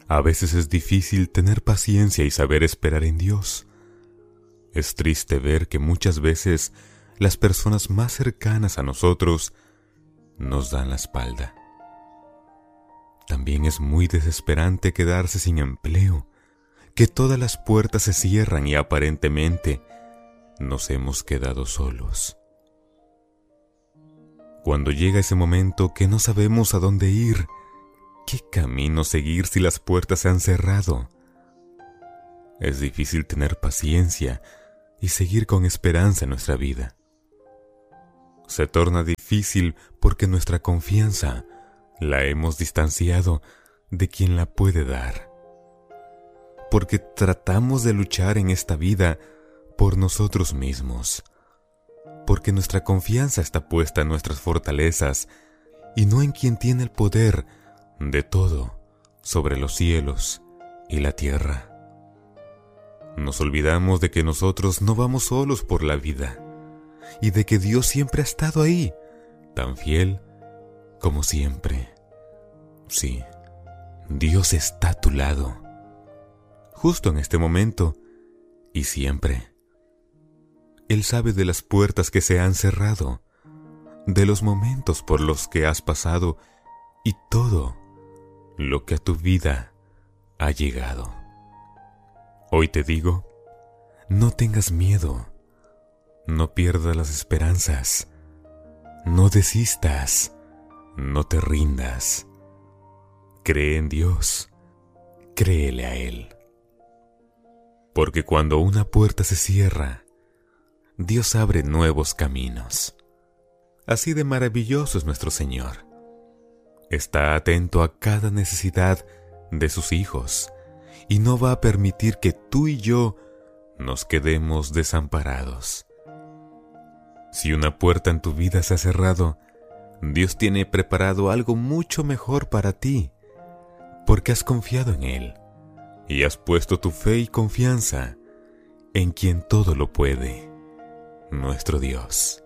A veces es difícil tener paciencia y saber esperar en Dios. Es triste ver que muchas veces las personas más cercanas a nosotros nos dan la espalda. También es muy desesperante quedarse sin empleo, que todas las puertas se cierran y aparentemente nos hemos quedado solos. Cuando llega ese momento que no sabemos a dónde ir, ¿qué camino seguir si las puertas se han cerrado? Es difícil tener paciencia y seguir con esperanza en nuestra vida. Se torna difícil porque nuestra confianza la hemos distanciado de quien la puede dar. Porque tratamos de luchar en esta vida por nosotros mismos. Porque nuestra confianza está puesta en nuestras fortalezas y no en quien tiene el poder de todo sobre los cielos y la tierra. Nos olvidamos de que nosotros no vamos solos por la vida y de que Dios siempre ha estado ahí, tan fiel como siempre. Sí, Dios está a tu lado, justo en este momento y siempre. Él sabe de las puertas que se han cerrado, de los momentos por los que has pasado y todo lo que a tu vida ha llegado. Hoy te digo, no tengas miedo, no pierdas las esperanzas, no desistas, no te rindas. Cree en Dios, créele a Él. Porque cuando una puerta se cierra, Dios abre nuevos caminos. Así de maravilloso es nuestro Señor. Está atento a cada necesidad de sus hijos y no va a permitir que tú y yo nos quedemos desamparados. Si una puerta en tu vida se ha cerrado, Dios tiene preparado algo mucho mejor para ti, porque has confiado en Él y has puesto tu fe y confianza en quien todo lo puede, nuestro Dios.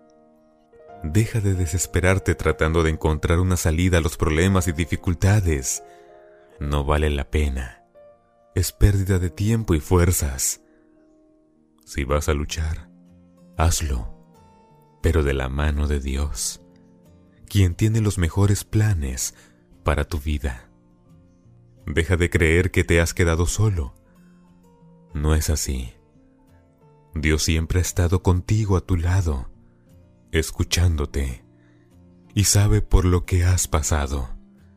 Deja de desesperarte tratando de encontrar una salida a los problemas y dificultades. No vale la pena. Es pérdida de tiempo y fuerzas. Si vas a luchar, hazlo, pero de la mano de Dios, quien tiene los mejores planes para tu vida. Deja de creer que te has quedado solo. No es así. Dios siempre ha estado contigo a tu lado, escuchándote, y sabe por lo que has pasado.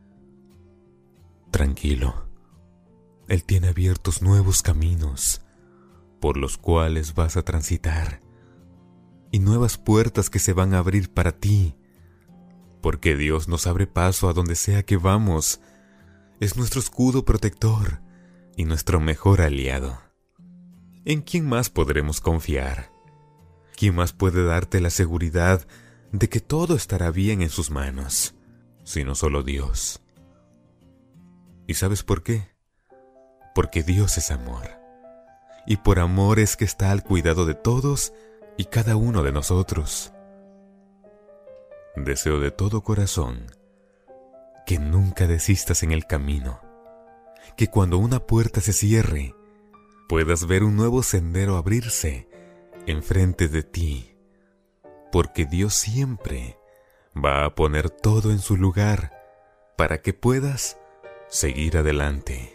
Tranquilo, Él tiene abiertos nuevos caminos por los cuales vas a transitar y nuevas puertas que se van a abrir para ti, porque Dios nos abre paso a donde sea que vamos. Es nuestro escudo protector y nuestro mejor aliado. ¿En quién más podremos confiar? ¿Quién más puede darte la seguridad de que todo estará bien en sus manos, sino solo Dios? ¿Y sabes por qué? Porque Dios es amor, y por amor es que está al cuidado de todos y cada uno de nosotros. Deseo de todo corazón que nunca desistas en el camino, que cuando una puerta se cierre, puedas ver un nuevo sendero abrirse enfrente de ti, porque Dios siempre va a poner todo en su lugar para que puedas seguir adelante.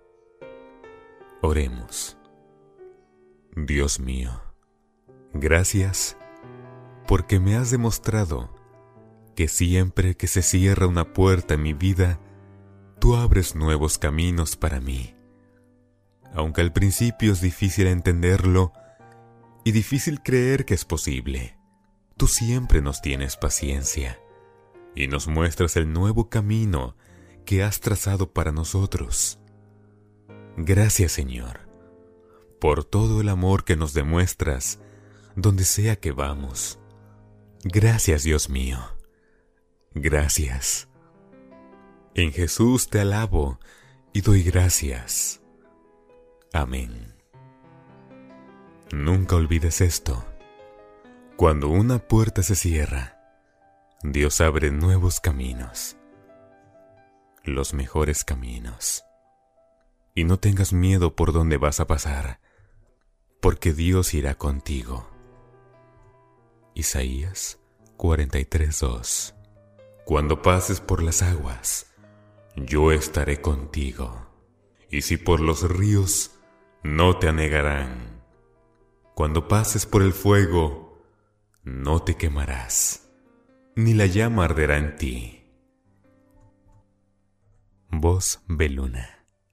Oremos. Dios mío, gracias porque me has demostrado que siempre que se cierra una puerta en mi vida, tú abres nuevos caminos para mí. Aunque al principio es difícil entenderlo y difícil creer que es posible, tú siempre nos tienes paciencia y nos muestras el nuevo camino que has trazado para nosotros. Gracias, Señor, por todo el amor que nos demuestras donde sea que vamos. Gracias, Dios mío. Gracias. En Jesús te alabo y doy gracias. Amén. Nunca olvides esto. Cuando una puerta se cierra, Dios abre nuevos caminos, los mejores caminos. y no tengas miedo por dónde vas a pasar, porque Dios irá contigo. Isaías 43:2. Cuando pases por las aguas, yo estaré contigo, y si por los ríos, no te anegarán. Cuando pases por el fuego, no te quemarás, ni la llama arderá en ti. Voz Beluna.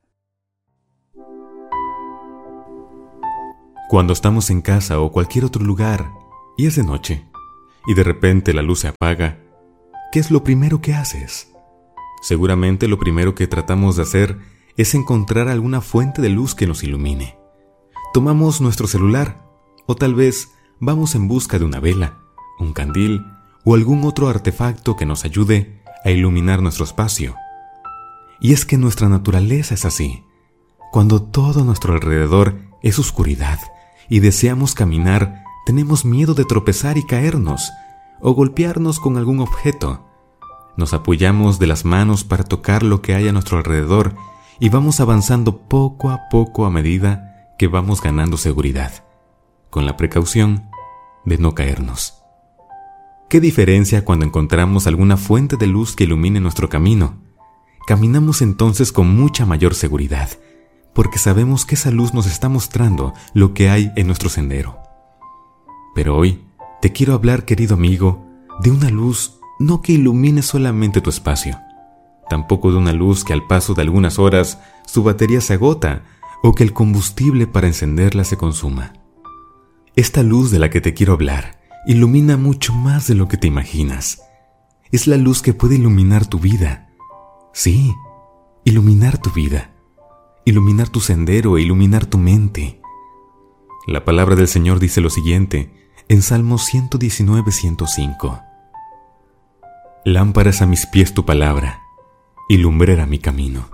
Cuando estamos en casa o cualquier otro lugar y es de noche y de repente la luz se apaga, ¿qué es lo primero que haces? Seguramente lo primero que tratamos de hacer es encontrar alguna fuente de luz que nos ilumine. Tomamos nuestro celular o tal vez vamos en busca de una vela, un candil o algún otro artefacto que nos ayude a iluminar nuestro espacio. Y es que nuestra naturaleza es así. Cuando todo a nuestro alrededor es oscuridad y deseamos caminar, tenemos miedo de tropezar y caernos o golpearnos con algún objeto. Nos apoyamos de las manos para tocar lo que hay a nuestro alrededor y vamos avanzando poco a poco a medida que vamos ganando seguridad, con la precaución de no caernos. ¿Qué diferencia cuando encontramos alguna fuente de luz que ilumine nuestro camino? Caminamos entonces con mucha mayor seguridad, porque sabemos que esa luz nos está mostrando lo que hay en nuestro sendero. Pero hoy te quiero hablar, querido amigo, de una luz no que ilumine solamente tu espacio, tampoco de una luz que al paso de algunas horas su batería se agota o que el combustible para encenderla se consuma. Esta luz de la que te quiero hablar ilumina mucho más de lo que te imaginas. Es la luz que puede iluminar tu vida. Sí, iluminar tu vida, iluminar tu sendero e iluminar tu mente. La palabra del Señor dice lo siguiente en Salmos 119:105. Lámpara es a mis pies tu palabra, y lumbrera mi camino.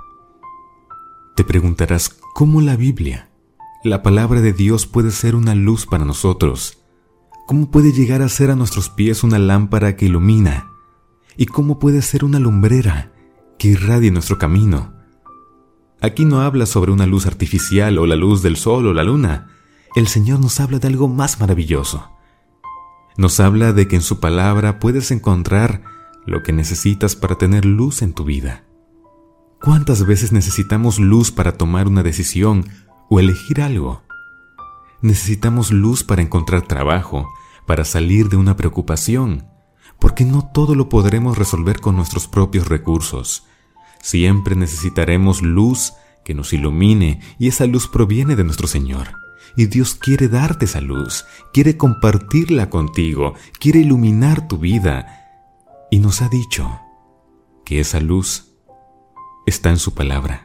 Te preguntarás cómo la Biblia, la palabra de Dios, puede ser una luz para nosotros. ¿Cómo puede llegar a ser a nuestros pies una lámpara que ilumina? ¿Y cómo puede ser una lumbrera que irradie nuestro camino? Aquí no habla sobre una luz artificial o la luz del sol o la luna. El Señor nos habla de algo más maravilloso. Nos habla de que en su palabra puedes encontrar lo que necesitas para tener luz en tu vida. ¿Cuántas veces necesitamos luz para tomar una decisión o elegir algo? Necesitamos luz para encontrar trabajo, para salir de una preocupación, porque no todo lo podremos resolver con nuestros propios recursos. Siempre necesitaremos luz que nos ilumine y esa luz proviene de nuestro Señor. Y Dios quiere darte esa luz, quiere compartirla contigo, quiere iluminar tu vida. Y nos ha dicho que esa luz está en su palabra.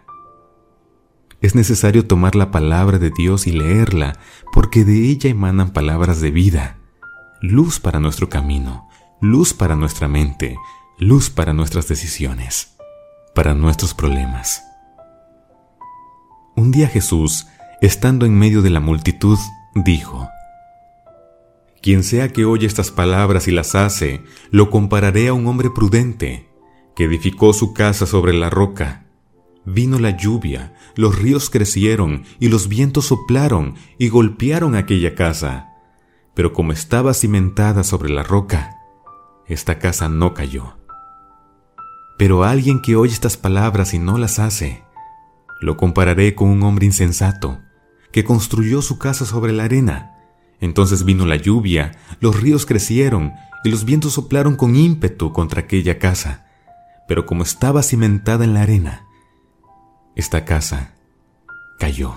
Es necesario tomar la palabra de Dios y leerla, porque de ella emanan palabras de vida, luz para nuestro camino, luz para nuestra mente, luz para nuestras decisiones, para nuestros problemas. Un día Jesús, estando en medio de la multitud, dijo: Quien sea que oye estas palabras y las hace, lo compararé a un hombre prudente, que edificó su casa sobre la roca. Vino la lluvia, los ríos crecieron y los vientos soplaron y golpearon aquella casa. Pero como estaba cimentada sobre la roca, esta casa no cayó. Pero a alguien que oye estas palabras y no las hace, lo compararé con un hombre insensato, que construyó su casa sobre la arena. Entonces vino la lluvia, los ríos crecieron y los vientos soplaron con ímpetu contra aquella casa. Pero como estaba cimentada en la arena, esta casa cayó.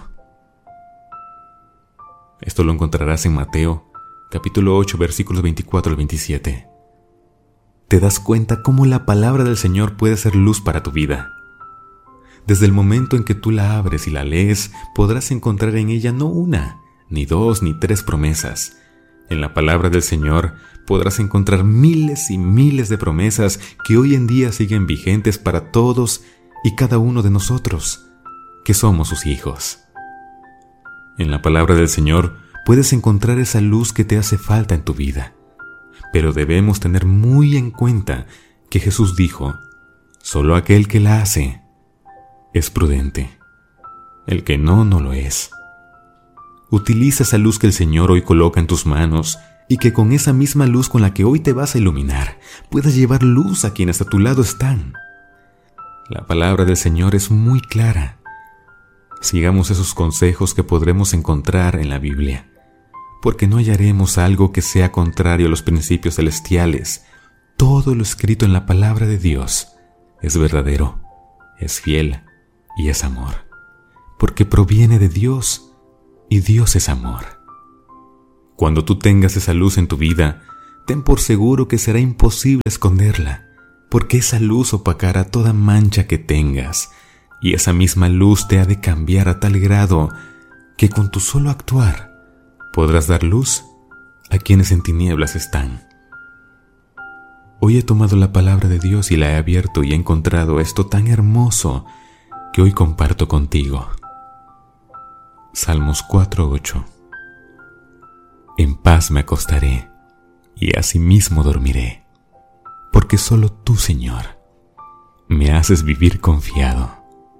Esto lo encontrarás en Mateo, capítulo 8, versículos 24 al 27. ¿Te das cuenta cómo la palabra del Señor puede ser luz para tu vida? Desde el momento en que tú la abres y la lees, podrás encontrar en ella no una, ni dos, ni tres promesas. En la palabra del Señor podrás encontrar miles y miles de promesas que hoy en día siguen vigentes para todos y cada uno de nosotros, que somos sus hijos. En la palabra del Señor puedes encontrar esa luz que te hace falta en tu vida. Pero debemos tener muy en cuenta que Jesús dijo: solo aquel que la hace es prudente. El que no lo es. Utiliza esa luz que el Señor hoy coloca en tus manos y que con esa misma luz con la que hoy te vas a iluminar, puedas llevar luz a quienes a tu lado están. La palabra del Señor es muy clara. Sigamos esos consejos que podremos encontrar en la Biblia, porque no hallaremos algo que sea contrario a los principios celestiales. Todo lo escrito en la palabra de Dios es verdadero, es fiel y es amor, porque proviene de Dios y Dios es amor. Cuando tú tengas esa luz en tu vida, ten por seguro que será imposible esconderla, porque esa luz opacará toda mancha que tengas, y esa misma luz te ha de cambiar a tal grado que con tu solo actuar podrás dar luz a quienes en tinieblas están. Hoy he tomado la palabra de Dios y la he abierto y he encontrado esto tan hermoso que hoy comparto contigo. Salmos 4:8. En paz me acostaré y asimismo dormiré, porque solo tú, Señor, me haces vivir confiado.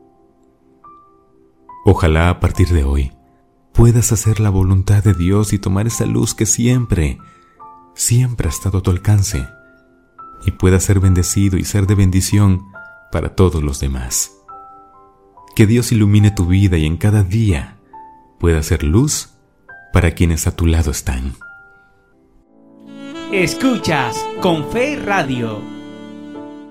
Ojalá a partir de hoy puedas hacer la voluntad de Dios y tomar esa luz que siempre ha estado a tu alcance, y puedas ser bendecido y ser de bendición para todos los demás. Que Dios ilumine tu vida y en cada día pueda ser luz para quienes a tu lado están. Escuchas Con Fe Radio.